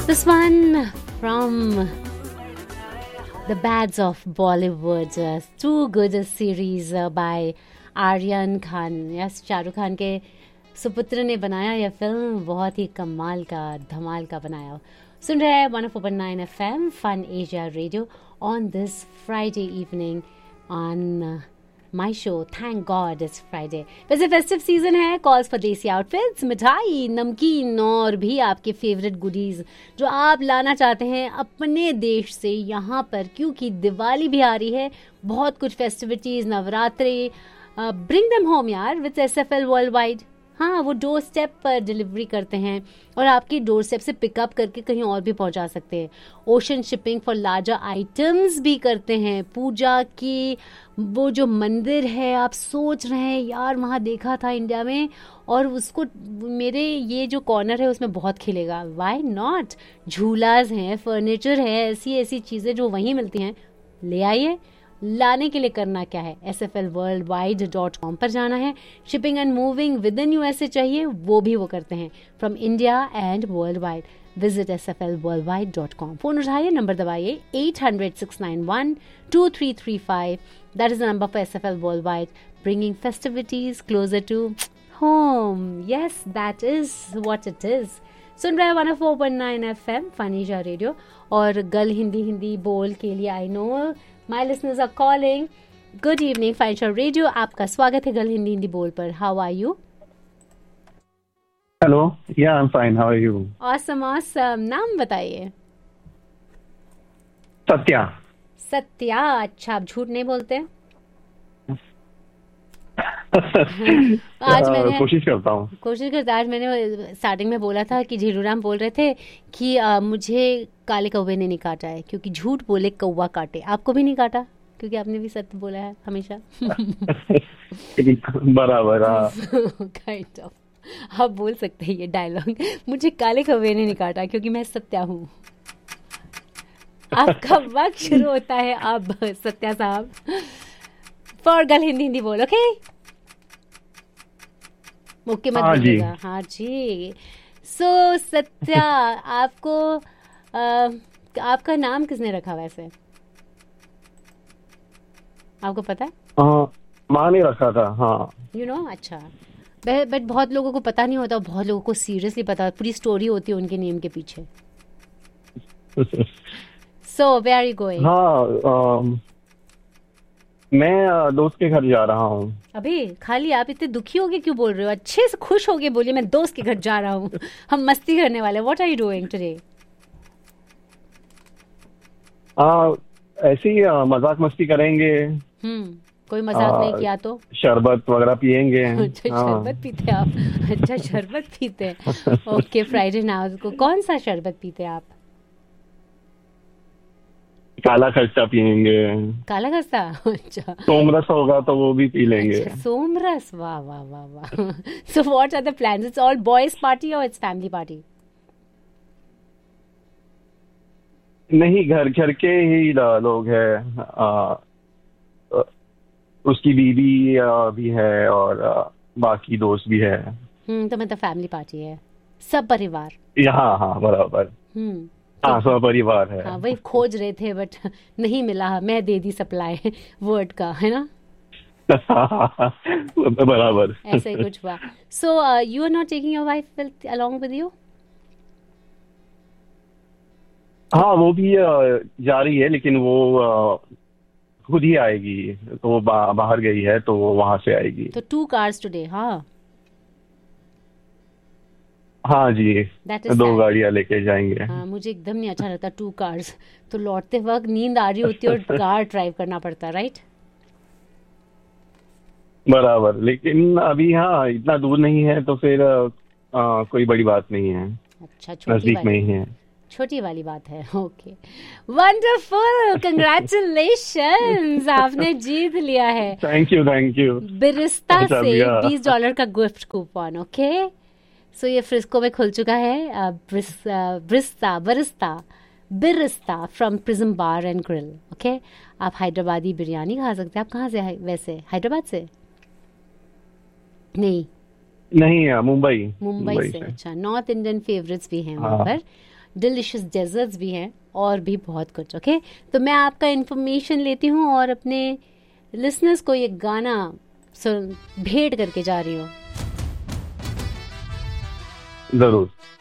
This one from the Bads of Bollywood, too good a series by Aryan Khan. Yes, Shahrukh Khan के सुपुत्र ने बनाया यह फिल्म, बहुत ही कमाल का धमाल का बनाया. सुन रहे हैं 104.9 FM fun Asia radio on this Friday evening on my show. Thank God it's Friday. वैसे फेस्टिव सीजन है, कॉल्स फॉर देसी आउटफिट्स, मिठाई, नमकीन और भी आपके फेवरेट गुडीज जो आप लाना चाहते हैं अपने देश से यहाँ पर, क्योंकि दिवाली भी आ रही है, बहुत कुछ festivities, Navratri. Bring them home यार विद SFL वर्ल्ड वाइड. हाँ, वो डोर स्टेप पर डिलीवरी करते हैं और आपकी डोर स्टेप से पिकअप करके कहीं और भी पहुंचा सकते हैं. Ocean shipping for larger items भी करते हैं. पूजा की वो जो मंदिर है, आप सोच रहे हैं यार वहाँ देखा था इंडिया में और उसको मेरे ये जो कॉर्नर है उसमें बहुत खिलेगा. Why not. झूलाज हैं, फर्नीचर है, ऐसी ऐसी चीज़ें जो वहीं मिलती हैं, ले आइए. लाने के लिए करना क्या है, SFLworldwide.com पर जाना है. Shipping and moving with in USA चाहिए, वो भी वो करते हैं from India and world wide. Visit SFLworldwide.com. Phone उठाइए, नंबर दबाइए 800-691-2335. That is the number for SFL worldwide, bringing festivities closer to home. Yes, that is what it is. सुन रहे हैं 104.9 FM फनीजा रेडियो और गल हिंदी बोल के लिए. I know my listeners are calling. Good evening फनीजा radio, आपका स्वागत है गल हिंदी बोल पर. How are you? हेलो, या I am fine. How are you? Awesome awesome. नाम बताइए. सत्या. सत्या. अच्छा, आप झूठ नहीं बोलते? आज मैंने कोशिश करता हूँ. आज मैंने स्टार्टिंग में बोला था कि झीलूराम बोल रहे थे कि मुझे काले कौवे ने नहीं काटा है, क्योंकि झूठ बोले कौवा काटे. आपको भी नहीं काटा क्योंकि आपने भी सत्य बोला है हमेशा. बराबर. काइंड ऑफ आप बोल सकते हैं ये डायलॉग, मुझे काले कौवे ने नहीं काटा क्योंकि मैं सत्या हूँ. आपका वक्त शुरू होता है अब सत्या साहब. फॉर गल हिंदी बोल. ओके ओके मत बोलिएगा. हाँ जी. सो सत्या, आपको आपका नाम किसने रखा वैसे, आपको पता है? माँ ने रखा था. हाँ, यू नो. अच्छा, बट बहुत लोगों को पता नहीं होता, बहुत लोगों को सीरियसली पता, पूरी स्टोरी होती है उनके नेम के पीछे. So where are you going? हाँ, मैं दोस्त के घर जा रहा हूँ. अभी खाली आप इतने दुखी होके क्यों बोल रहे हो? अच्छे से खुश होके बोलिए, मैं दोस्त के घर जा रहा हूँ, हम मस्ती करने वाले. What are you doing today? ऐसे ही मजाक मस्ती करेंगे. कोई मजाक नहीं किया तो शरबत वगैरह पियेंगे. अच्छा, शरबत पीते आप? अच्छा, शरबत पीते. ओके, फ्राइडे नाउ को कौन सा शरबत पीते आप? काला खस्ता पियेंगे. काला खस्ता. अच्छा, सोमरस होगा तो वो भी पी लेंगे. अच्छा, सोमरस. वाह वाह वाह वाह. So what are the plans? It's all boys party और इट्स फैमिली पार्टी? नहीं, घर के ही लोग हैं. उसकी बीवी भी है और बाकी दोस्त भी है. तो मतलब फैमिली पार्टी है, सब परिवार. हाँ, बराबर. हाँ, सब परिवार है. हाँ, वही खोज रहे थे बट नहीं मिला. मैं दे दी सप्लाई वर्ड का, है ना? बराबर. ऐसा ही कुछ हुआ. So you are not taking your wife along with you? हाँ, वो भी जा रही है, लेकिन वो खुद ही आएगी. तो वो बाहर गई है, तो वो वहां से आएगी. तो 2 cars टुडे. हाँ हाँ जी, 2 गाड़ियां लेके जाएंगे. हाँ, मुझे एकदम नहीं अच्छा लगता 2 cars. तो लौटते वक्त नींद आ रही होती है और कार ड्राइव करना पड़ता है, राइट? बराबर. लेकिन अभी हाँ, इतना दूर नहीं है तो फिर कोई बड़ी बात नहीं है. अच्छा, नजदीक में ही है. छोटी वाली बात है. Okay, wonderful. कंग्रेचुलेशंस, आपने जीत लिया है. Thank you. बिरिस्ता से $20 का गिफ्ट कूपन. ओके, सो ये फ्रिस्को में खुल चुका है. Birista from prism bar and grill. Okay, आप हैदराबादी बिरयानी खा सकते हैं. आप कहाँ से है वैसे? हैदराबाद से? नहीं, मुंबई से. अच्छा, नॉर्थ इंडियन फेवरेट्स भी हैं वहाँ पर. डिलिशियस डेजर्ट्स भी हैं और भी बहुत कुछ। ओके, तो मैं आपका इन्फॉर्मेशन लेती हूँ और अपने लिसनर्स को ये गाना भेंट करके जा रही हूँ। जरूर।